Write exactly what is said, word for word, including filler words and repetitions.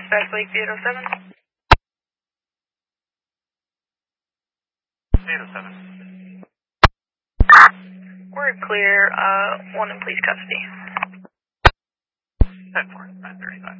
Dispatch Lakeview eight oh seven. eight oh seven. We're clear, uh, one in police custody. ten four, nine thirty-five.